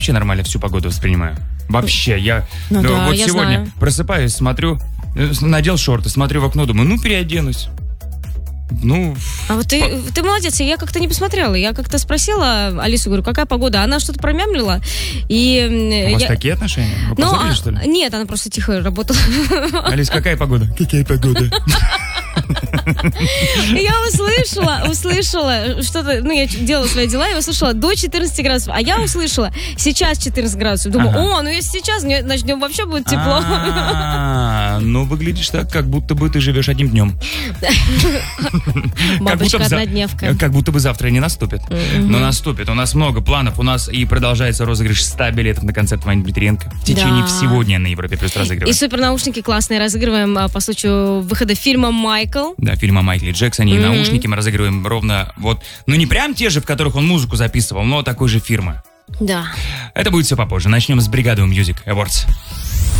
вообще нормально всю погоду воспринимаю. Вообще, я Ну да, вот я сегодня знаю. просыпаюсь, смотрю, надел шорты, смотрю в окно, думаю, переоденусь. А вот ты молодец, я как-то не посмотрела. Я как-то спросила Алису, говорю, какая погода? Она что-то промямлила. И у вас такие отношения? Вы поссорились, что ли? Нет, она просто тихо работала. Алис, какая погода? Какая погода? Я услышала что-то, я делала свои дела, и услышала до 14 градусов, а я услышала сейчас 14 градусов. Думаю, если сейчас начнем, вообще будет тепло. Выглядишь так, как будто бы ты живешь одним днем. Бабочка-однодневка. Как будто бы завтра не наступит. Но наступит. У нас много планов. У нас и продолжается розыгрыш 100 билетов на концерт Вани Дмитриенко. В течение всего дня на Европе Плюс разыгрываем. И супер наушники классные разыгрываем по случаю выхода фильма «Майкл». Да, фильм о Майкле Джексоне. И наушники мы разыгрываем ровно не прям те же, в которых он музыку записывал, но такой же фирмы. Да. Это будет все попозже. Начнем с Бригады Music Awards.